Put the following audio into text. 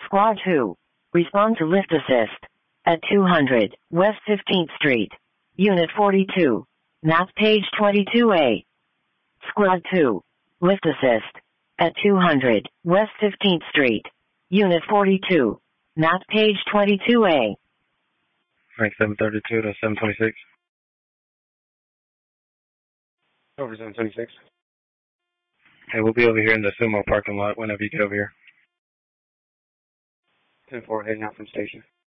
Squad 2. Respond to lift assist. At 200 West 15th Street. Unit 42. Map page 22A. Squad 2. Lift assist. At 200 West 15th Street. Unit 42. Map page 22A. Rank 732 to 726. Over 726. Hey, we'll be over here in the Sumo parking lot whenever you get over here. 10-4 heading out from station.